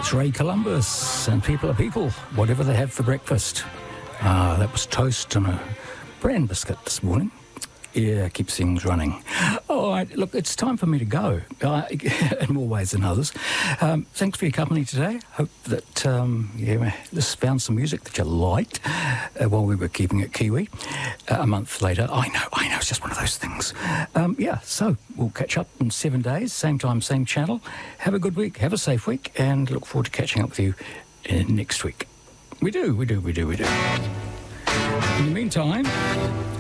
It's Ray Columbus and People Are People, whatever they have for breakfast. That was toast and a bran biscuit this morning. Yeah, keeps things running. All right, look, it's time for me to go, in more ways than others. Thanks for your company today. Hope that this found some music that you liked while we were keeping it Kiwi. A month later, I know, it's just one of those things. So we'll catch up in 7 days, same time, same channel. Have a good week, have a safe week, and look forward to catching up with you next week. We do. In the meantime,